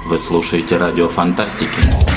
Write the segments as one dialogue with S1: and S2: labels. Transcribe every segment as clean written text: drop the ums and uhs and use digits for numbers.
S1: Вы слушаете радио Фантастики.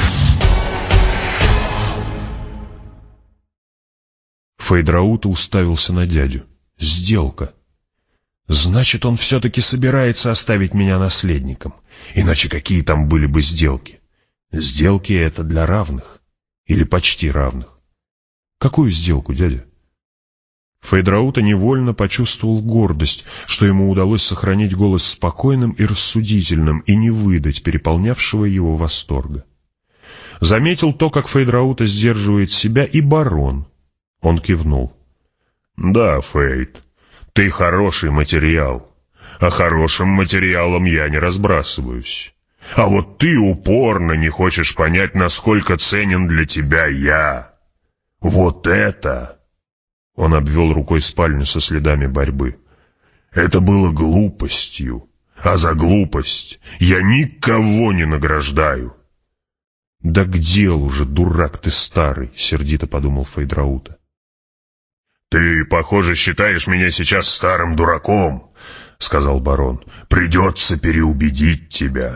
S2: Фейдраута уставился на дядю. Сделка. Значит, он все-таки собирается оставить меня наследником. Иначе какие там были бы сделки? Сделки — это для равных. Или почти равных. Какую сделку, дядя? Фейдраута невольно почувствовал гордость, что ему удалось сохранить голос спокойным и рассудительным и не выдать переполнявшего его восторга. Заметил то, как Фейдраута сдерживает себя, и барон. Он кивнул. «Да, Фейд, ты хороший материал, а хорошим материалом я не разбрасываюсь. А вот ты упорно не хочешь понять, насколько ценен для тебя я. Вот это...» Он обвел рукой спальню со следами борьбы. «Это было глупостью, а за глупость я никого не награждаю». «Да к делу же, дурак ты старый», — сердито подумал Фейдраута. «Ты, похоже, считаешь меня сейчас старым дураком», — сказал барон. «Придется переубедить тебя».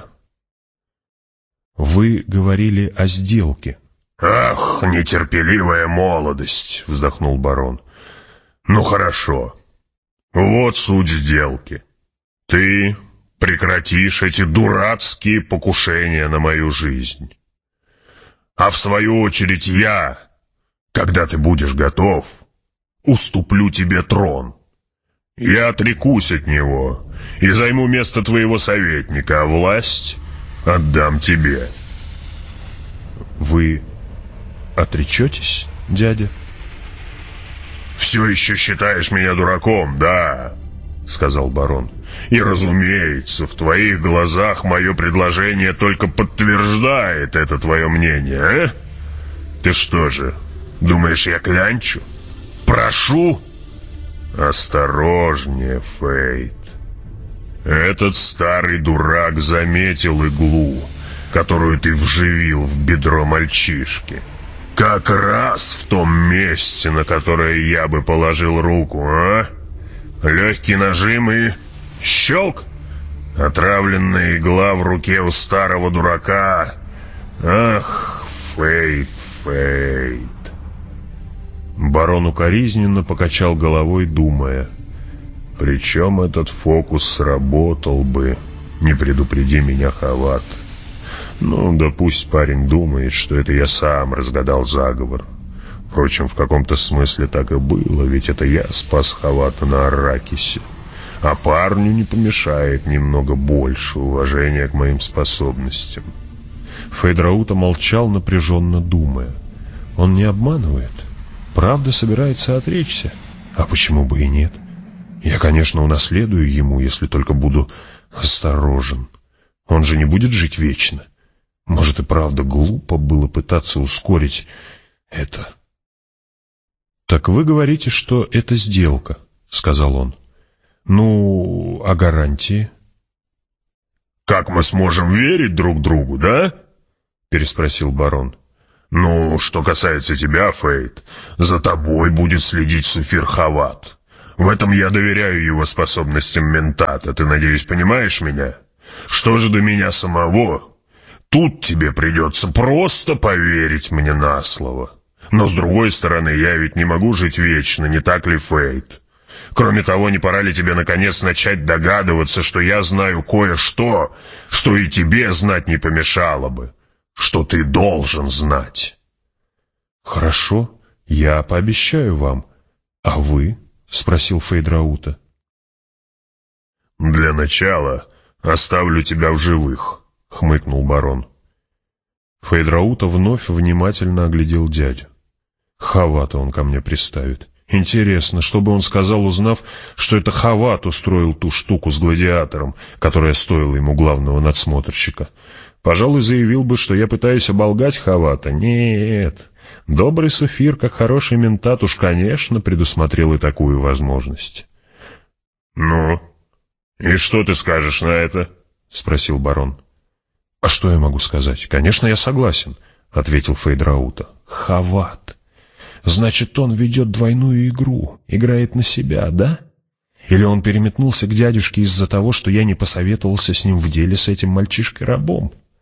S2: «Вы говорили о сделке». «Ах, нетерпеливая молодость», — вздохнул барон. «Ну хорошо. Вот суть сделки. Ты прекратишь эти дурацкие покушения на мою жизнь. А в свою очередь я, когда ты будешь готов, уступлю тебе трон. Я отрекусь от него и займу место твоего советника, а власть отдам тебе». «Вы отречетесь, дядя?» «Все еще считаешь меня дураком, да?» — сказал барон. «И, разумеется, в твоих глазах мое предложение только подтверждает это твое мнение, а? Ты что же, думаешь, я клянчу? Прошу?» «Осторожнее, Фейд. Этот старый дурак заметил иглу, которую ты вживил в бедро мальчишки. Как раз в том месте, на которое я бы положил руку, а? Легкий нажим и... щелк! Отравленная игла в руке у старого дурака. Ах, Фейд, Фейд!» Барон укоризненно покачал головой, думая. «Причем этот фокус сработал бы, не предупреди меня Хават. Ну, да пусть парень думает, что это я сам разгадал заговор. Впрочем, в каком-то смысле так и было, ведь это я спас Хавата на Арракисе. А парню не помешает немного больше уважения к моим способностям». Фейдраута молчал, напряженно думая. Он не обманывает. Правда собирается отречься. А почему бы и нет? Я, конечно, унаследую ему, если только буду осторожен. Он же не будет жить вечно. Может, и правда глупо было пытаться ускорить это. «Так вы говорите, что это сделка», — сказал он. «Ну, а гарантии?» «Как мы сможем верить друг другу, да?» — переспросил барон. «Ну, что касается тебя, Фейд, за тобой будет следить Суфир Хават. В этом я доверяю его способностям ментата, ты, надеюсь, понимаешь меня? Что же до меня самого? Тут тебе придется просто поверить мне на слово. Но, с другой стороны, я ведь не могу жить вечно, не так ли, Фейд? Кроме того, не пора ли тебе, наконец, начать догадываться, что я знаю кое-что, что и тебе знать не помешало бы, что ты должен знать?» «Хорошо, я пообещаю вам. А вы?» — спросил Фейдраута. «Для начала оставлю тебя в живых», — хмыкнул барон. Фейдраута вновь внимательно оглядел дядю. Хавата он ко мне приставит. Интересно, что бы он сказал, узнав, что это Хават устроил ту штуку с гладиатором, которая стоила ему главного надсмотрщика. Пожалуй, заявил бы, что я пытаюсь оболгать Хавата. Нет, добрый Суфир, как хороший ментат, уж, конечно, предусмотрел и такую возможность. «Ну, и что ты скажешь на это?» — спросил барон. «А что я могу сказать? Конечно, я согласен», — ответил Фейдраута. «Хават. Значит, он ведет двойную игру, играет на себя, да? Или он переметнулся к дядюшке из-за того, что я не посоветовался с ним в деле с этим мальчишкой-рабом?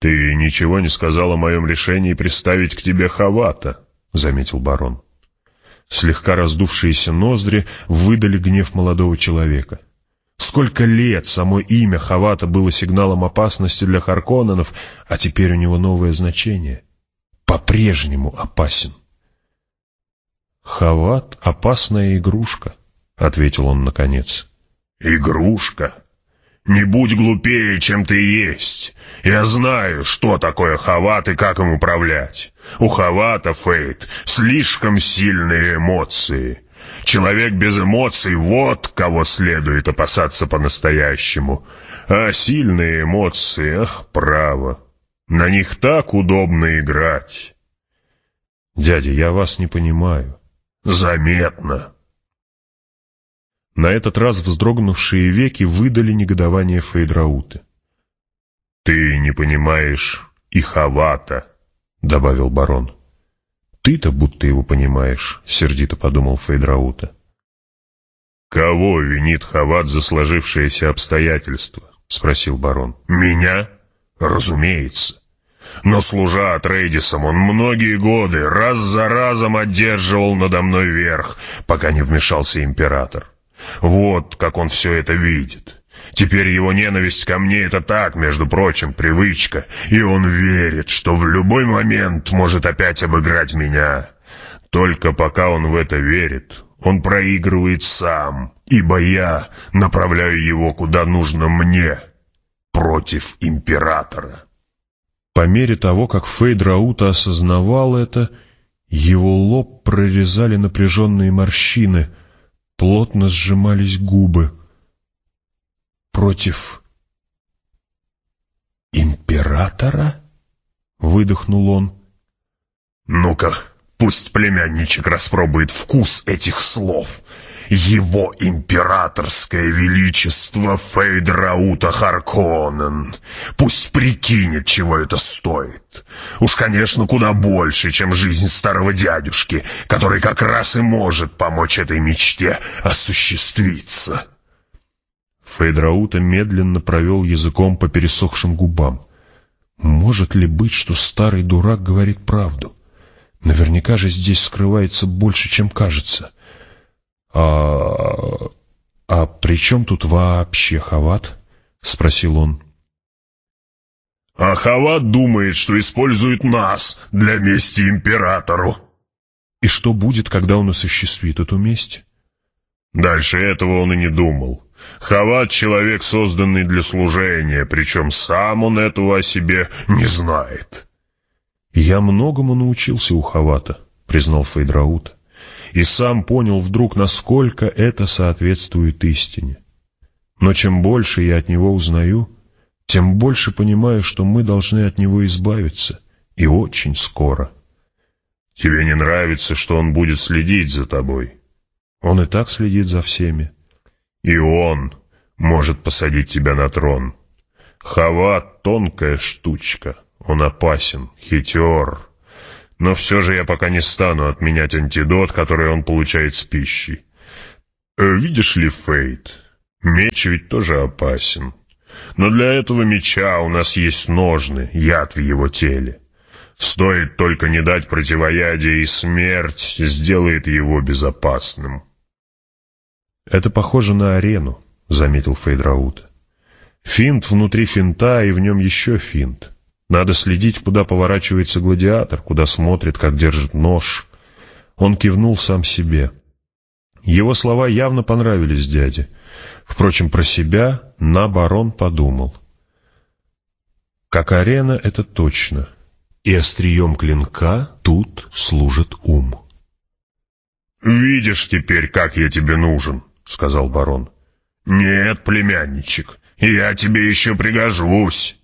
S2: «Ты ничего не сказал о моем решении приставить к тебе Хавата», — заметил барон. Слегка раздувшиеся ноздри выдали гнев молодого человека. Сколько лет само имя Хавата было сигналом опасности для Харконненов, а теперь у него новое значение. По-прежнему опасен. «Хават — опасная игрушка», — ответил он наконец. «Игрушка? Не будь глупее, чем ты есть. Я знаю, что такое Хават и как им управлять. У Хавата, Фейд, слишком сильные эмоции. Человек без эмоций — вот кого следует опасаться по-настоящему. А сильные эмоции, ах, право, на них так удобно играть». «Дядя, я вас не понимаю». «Заметно». На этот раз вздрогнувшие веки выдали негодование Фейдраута. «Ты не понимаешь и Хавата», — добавил барон. «Ты-то будто его понимаешь», — сердито подумал Фейдраута. «Кого винит Хават за сложившиеся обстоятельства?» — спросил барон. «Меня? Разумеется. Но, служа Атрейдисом, он многие годы раз за разом одерживал надо мной верх, пока не вмешался император. Вот как он все это видит. Теперь его ненависть ко мне — это так, между прочим, привычка, и он верит, что в любой момент может опять обыграть меня. Только пока он в это верит, он проигрывает сам, ибо я направляю его куда нужно мне, против императора». По мере того, как Фейдраута осознавал это, его лоб прорезали напряженные морщины, плотно сжимались губы. «Против императора?» — выдохнул он. «Ну-ка, пусть племянничек распробует вкус этих слов. Его императорское величество Фейдраута Харконнен. Пусть прикинет, чего это стоит. Уж, конечно, куда больше, чем жизнь старого дядюшки, который как раз и может помочь этой мечте осуществиться». Фейдраута медленно провел языком по пересохшим губам. Может ли быть, что старый дурак говорит правду? Наверняка же здесь скрывается больше, чем кажется. «А при чем тут вообще Хават?» — спросил он. «А Хават думает, что использует нас для мести императору». «И что будет, когда он осуществит эту месть?» «Дальше этого он и не думал. Хават — человек, созданный для служения, причем сам он этого о себе не знает». «Я многому научился у Хавата», — признал Фейдраута, и сам понял вдруг, насколько это соответствует истине. Но чем больше я от него узнаю, тем больше понимаю, что мы должны от него избавиться, и очень скоро. Тебе не нравится, что он будет следить за тобой? Он и так следит за всеми. И он может посадить тебя на трон. Хават — тонкая штучка, он опасен, хитер. Но все же я пока не стану отменять антидот, который он получает с пищей. Видишь ли, Фейд, меч ведь тоже опасен. Но для этого меча у нас есть ножны, яд в его теле. Стоит только не дать противоядия, и смерть сделает его безопасным». «Это похоже на арену», — заметил Фейдраута. «Финт внутри финта, и в нем еще финт. Надо следить, куда поворачивается гладиатор, куда смотрит, как держит нож». Он кивнул сам себе. Его слова явно понравились дяде. Впрочем, про себя барон подумал. Как арена — это точно. И острием клинка тут служит ум. «Видишь теперь, как я тебе нужен», — сказал барон. «Нет, племянничек, я тебе еще пригожусь».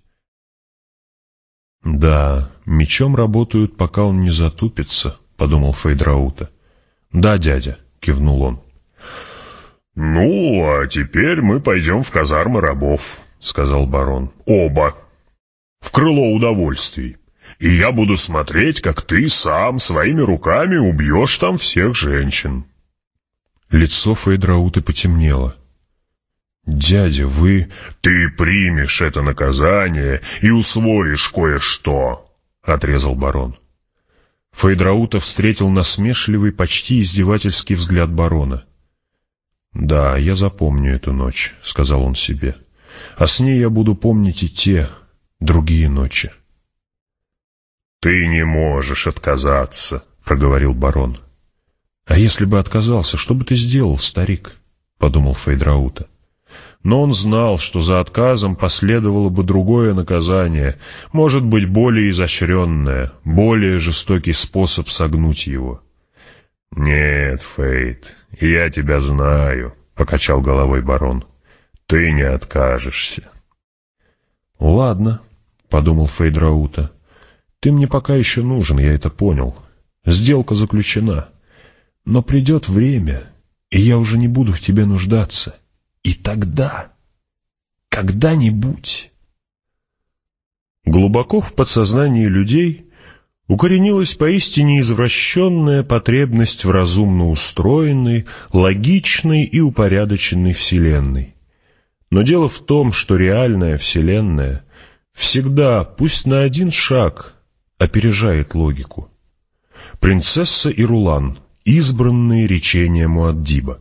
S2: «Да, мечом работают, пока он не затупится», — подумал Фейдраута. «Да, дядя», — кивнул он. «Ну, а теперь мы пойдем в казармы рабов», — сказал барон. «Оба. В крыло удовольствий. И я буду смотреть, как ты сам своими руками убьешь там всех женщин». Лицо Фейдрауты потемнело. «Дядя, вы...» «Ты примешь это наказание и усвоишь кое-что», — отрезал барон. Фейдраута встретил насмешливый, почти издевательский взгляд барона. «Да, я запомню эту ночь», — сказал он себе. «А с ней я буду помнить и те, другие ночи». «Ты не можешь отказаться», — проговорил барон. «А если бы отказался, что бы ты сделал, старик?» — подумал Фейдраута. Но он знал, что за отказом последовало бы другое наказание, может быть, более изощренное, более жестокий способ согнуть его. «Нет, Фейд, я тебя знаю», — покачал головой барон. «Ты не откажешься». «Ладно», — подумал Фейдраута. «Ты мне пока еще нужен, я это понял. Сделка заключена. Но придет время, и я уже не буду в тебе нуждаться. И тогда, когда-нибудь...» Глубоко в подсознании людей укоренилась поистине извращенная потребность в разумно устроенной, логичной и упорядоченной Вселенной. Но дело в том, что реальная Вселенная всегда, пусть на один шаг, опережает логику. Принцесса и Рулан, избранные речения Муаддиба.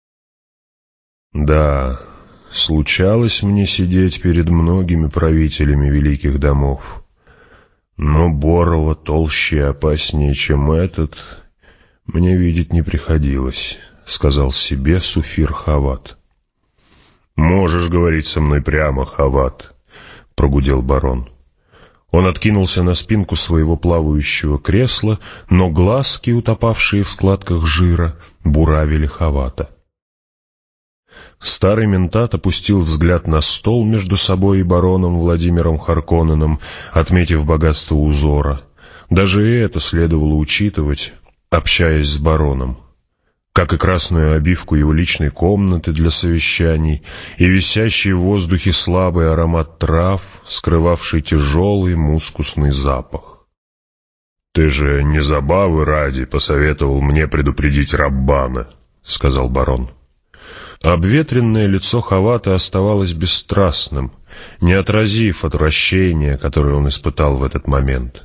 S2: Да, случалось мне сидеть перед многими правителями великих домов, но Борова толще и опаснее, чем этот, мне видеть не приходилось, — сказал себе Суфир Хават. «Можешь говорить со мной прямо, Хават», — прогудел барон. Он откинулся на спинку своего плавающего кресла, но глазки, утопавшие в складках жира, буравили Хавата. Старый ментат опустил взгляд на стол между собой и бароном Владимиром Харконненом, отметив богатство узора. Даже и это следовало учитывать, общаясь с бароном, как и красную обивку его личной комнаты для совещаний и висящий в воздухе слабый аромат трав, скрывавший тяжелый мускусный запах. «Ты же не забавы ради посоветовал мне предупредить Раббана», — сказал барон. Обветренное лицо Хавата оставалось бесстрастным, не отразив отвращения, которое он испытал в этот момент.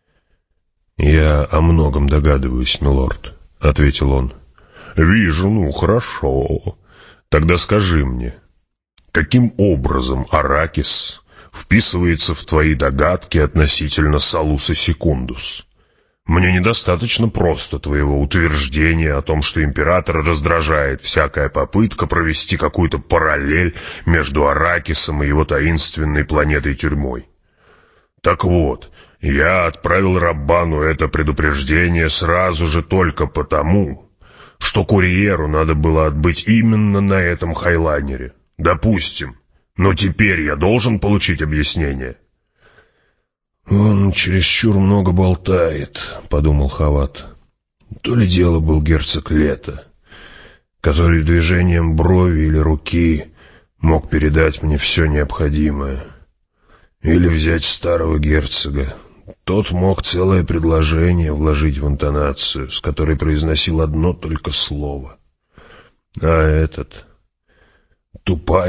S2: «Я о многом догадываюсь, милорд», — ответил он. «Вижу, ну, хорошо. Тогда скажи мне, каким образом Аракис вписывается в твои догадки относительно Салуса Секундус? Мне недостаточно просто твоего утверждения о том, что императора раздражает всякая попытка провести какую-то параллель между Аракисом и его таинственной планетой-тюрьмой. Так вот, я отправил Раббану это предупреждение сразу же только потому, что курьеру надо было отбыть именно на этом хайлайнере. Допустим, но теперь я должен получить объяснение». «Он чересчур много болтает», — подумал Хават. «То ли дело был герцог Лето, который движением брови или руки мог передать мне все необходимое. Или взять старого герцога. Тот мог целое предложение вложить в интонацию, с которой произносил одно только слово. А этот — тупая